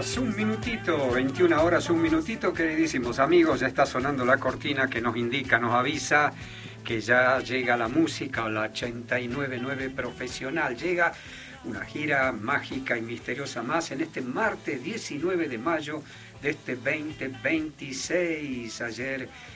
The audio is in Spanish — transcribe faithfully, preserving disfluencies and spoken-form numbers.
horas, un minutito, veintiuna horas, un minutito, queridísimos amigos, ya está sonando la cortina que nos indica, nos avisa que ya llega la música, la ochenta y nueve punto nueve profesional, llega una gira mágica y misteriosa más en este martes diecinueve de mayo de este veinte veintiséis. Ayer